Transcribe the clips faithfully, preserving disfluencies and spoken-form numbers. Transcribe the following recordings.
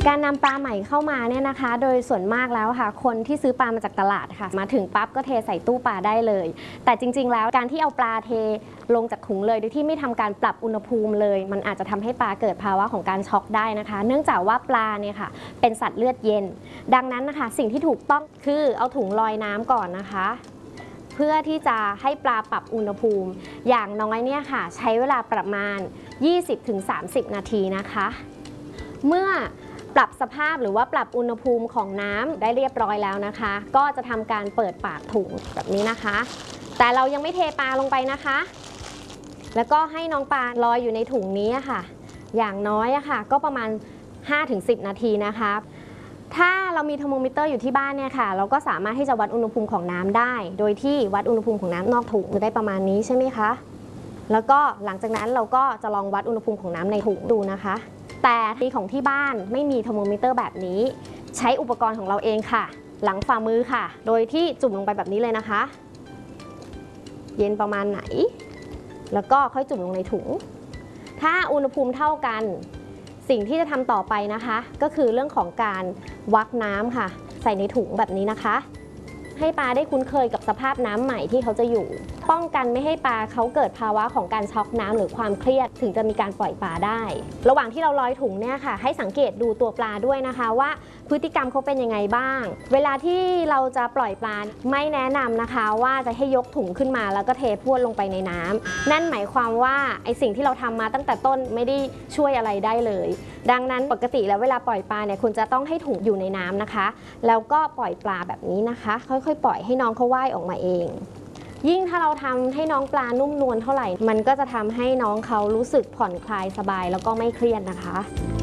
การนำปลาใหม่เข้ามาเนี่ยนะคะโดยส่วนมากแล้วค่ะคนที่ซื้อปลามาจากตลาดค่ะมาถึงปั๊บก็เทใส่ตู้ปลาได้เลยแต่จริงๆแล้วการที่เอาปลาเทลงจากถุงเลยโดยที่ไม่ทำการปรับอุณหภูมิเลยมันอาจจะทำให้ปลาเกิดภาวะของการช็อกได้นะคะเนื่องจากว่าปลาเนี่ยค่ะเป็นสัตว์เลือดเย็นดังนั้นนะคะสิ่งที่ถูกต้องคือเอาถุงลอยน้ำก่อนนะคะเพื่อที่จะให้ปลาปรับอุณหภูมิอย่างน้อยเนี่ยค่ะใช้เวลาประมาณ ยี่สิบถึงสามสิบ นาทีนะคะเมื่อปรับสภาพหรือว่าปรับอุณหภูมิของน้ำได้เรียบร้อยแล้วนะคะก็จะทำการเปิดปากถุงแบบนี้นะคะแต่เรายังไม่เทปลาลงไปนะคะแล้วก็ให้น้องปลาลอยอยู่ในถุงนี้ค่ะอย่างน้อยอะค่ะก็ประมาณ ห้าถึงสิบ นาทีนะคะถ้าเรามีเทอร์โมมิเตอร์อยู่ที่บ้านเนี่ยค่ะเราก็สามารถที่จะวัดอุณหภูมิของน้ำได้โดยที่วัดอุณหภูมิของน้ำนอกถุงได้ประมาณนี้ใช่ไหมคะแล้วก็หลังจากนั้นเราก็จะลองวัดอุณหภูมิของน้ำในถุงดูนะคะแต่ที่ของที่บ้านไม่มีเทอร์โมมิเตอร์แบบนี้ใช้อุปกรณ์ของเราเองค่ะหลังฝ่ามือค่ะโดยที่จุ่มลงไปแบบนี้เลยนะคะเย็นประมาณไหนแล้วก็ค่อยจุ่มลงในถุงถ้าอุณหภูมิเท่ากันสิ่งที่จะทำต่อไปนะคะก็คือเรื่องของการวักน้ำค่ะใส่ในถุงแบบนี้นะคะให้ปลาได้คุ้นเคยกับสภาพน้ำใหม่ที่เขาจะอยู่ป้องกันไม่ให้ปลาเขาเกิดภาวะของการช็อกน้ำหรือความเครียดถึงจะมีการปล่อยปลาได้ระหว่างที่เราลอยถุงเนี่ยค่ะให้สังเกตดูตัวปลาด้วยนะคะว่าพฤติกรรมเขาเป็นยังไงบ้างเวลาที่เราจะปล่อยปลาไม่แนะนำนะคะว่าจะให้ยกถุงขึ้นมาแล้วก็เทพรวดลงไปในน้ำนั่นหมายความว่าไอสิ่งที่เราทำมาตั้งแต่ต้นไม่ได้ช่วยอะไรได้เลยดังนั้นปกติแล้วเวลาปล่อยปลาเนี่ยคุณจะต้องให้ถุงอยู่ในน้ำนะคะแล้วก็ปล่อยปลาแบบนี้นะคะค่อยๆปล่อยให้น้องเขาว่ายออกมาเองยิ่งถ้าเราทำให้น้องปลานุ่มนวลเท่าไหร่มันก็จะทำให้น้องเขารู้สึกผ่อนคลายสบายแล้วก็ไม่เครียดนะคะ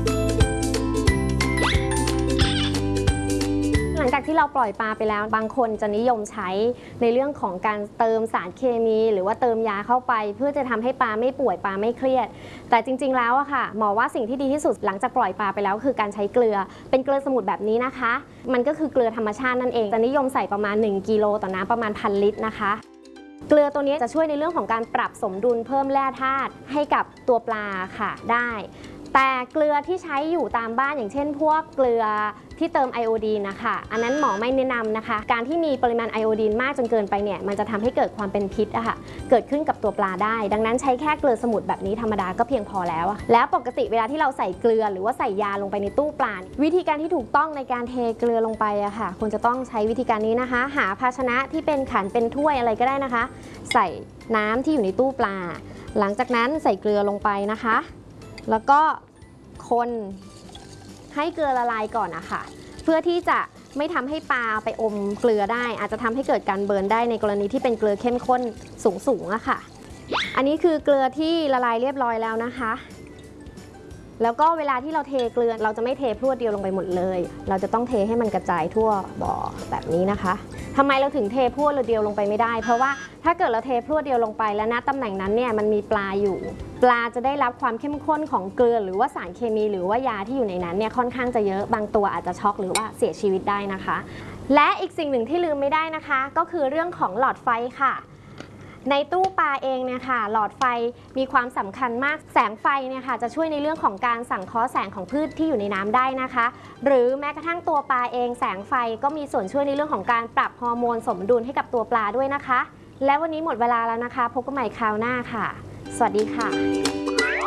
หลังจากที่เราปล่อยปลาไปแล้วบางคนจะนิยมใช้ในเรื่องของการเติมสารเคมีหรือว่าเติมยาเข้าไปเพื่อจะทำให้ปลาไม่ป่วยปลาไม่เครียดแต่จริงๆแล้วอะค่ะหมอว่าสิ่งที่ดีที่สุดหลังจากปล่อยปลาไปแล้วคือการใช้เกลือเป็นเกลือสมุนแบบนี้นะคะมันก็คือเกลือธรรมชาตินั่นเองจะนิยมใส่ประมาณหนึ่งกิโลต่อน้ำประมาณพันลิตรนะคะเกลือตัวนี้จะช่วยในเรื่องของการปรับสมดุลเพิ่มแร่ธาตุให้กับตัวปลาค่ะได้แต่เกลือที่ใช้อยู่ตามบ้านอย่างเช่นพวกเกลือที่เติมไอโอดีนนะคะอันนั้นหมอไม่แนะนำนะคะการที่มีปริมาณไอโอดีนมากจนเกินไปเนี่ยมันจะทำให้เกิดความเป็นพิษอะค่ะเกิดขึ้นกับตัวปลาได้ดังนั้นใช้แค่เกลือสมุนแบบนี้ธรรมดาก็เพียงพอแล้วแล้วปกติเวลาที่เราใส่เกลือหรือว่าใส่ยาลงไปในตู้ปลาวิธีการที่ถูกต้องในการเทเกลือลงไปอะค่ะควรจะต้องใช้วิธีการนี้นะคะหาภาชนะที่เป็นขันเป็นถ้วยอะไรก็ได้นะคะใส่น้ำที่อยู่ในตู้ปลาหลังจากนั้นใส่เกลือลงไปนะคะแล้วก็คนให้เกลือละลายก่อนนะคะเพื่อที่จะไม่ทำให้ปลาไปอมเกลือได้อาจจะทำให้เกิดการเบิร์นได้ในกรณีที่เป็นเกลือเข้มข้นสูงๆอะค่ะอันนี้คือเกลือที่ละลายเรียบร้อยแล้วนะคะแล้วก็เวลาที่เราเทเกลือเราจะไม่เทพรวดเดียวลงไปหมดเลยเราจะต้องเทให้มันกระจายทั่วบ่อแบบนี้นะคะทำไมเราถึงเทพรวดเดียวลงไปไม่ได้เพราะว่าถ้าเกิดเราเทพรวดเดียวลงไปแล้วณตำแหน่งนั้นเนี่ยมันมีปลาอยู่ปลาจะได้รับความเข้มข้นของเกลือหรือว่าสารเคมีหรือว่ายาที่อยู่ในนั้นเนี่ยค่อนข้างจะเยอะบางตัวอาจจะช็อกหรือว่าเสียชีวิตได้นะคะและอีกสิ่งหนึ่งที่ลืมไม่ได้นะคะก็คือเรื่องของหลอดไฟค่ะในตู้ปลาเองเนี่ยค่ะหลอดไฟมีความสำคัญมากแสงไฟเนี่ยค่ะจะช่วยในเรื่องของการสังเคราะห์แสงของพืชที่อยู่ในน้ำได้นะคะหรือแม้กระทั่งตัวปลาเองแสงไฟก็มีส่วนช่วยในเรื่องของการปรับฮอร์โมนสมดุลให้กับตัวปลาด้วยนะคะและวันนี้หมดเวลาแล้วนะคะพบกันใหม่คราวหน้าค่ะสวัสดีค่ะ